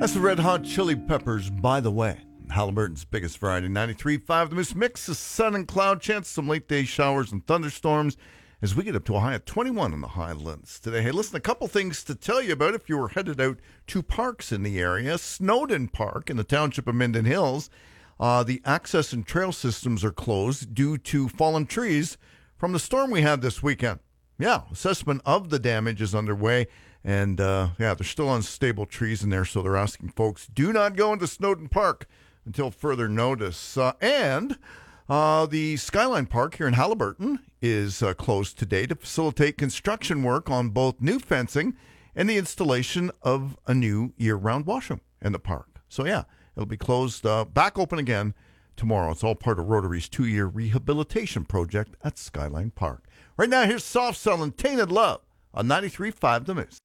That's the Red Hot Chili Peppers, by the way. Halliburton's biggest variety. 93.5 The Moose. Mix of sun and cloud, chance some late day showers and thunderstorms as we get up to a high of 21 in the Highlands today. Hey, listen, a couple things to tell you about if you were headed out to parks in the area. Snowden Park in the township of Minden Hills. The access and trail systems are closed due to fallen trees from the storm we had this weekend. Yeah, assessment of the damage is underway. And, there's still unstable trees in there, so they're asking folks, do not go into Snowden Park until further notice. The Skyline Park here in Halliburton is closed today to facilitate construction work on both new fencing and the installation of a new year-round washroom in the park. So, it'll be closed, back open again tomorrow. It's all part of Rotary's 2-year rehabilitation project at Skyline Park. Right now, here's Soft Cell and Tainted Love on 93.5 The Moose.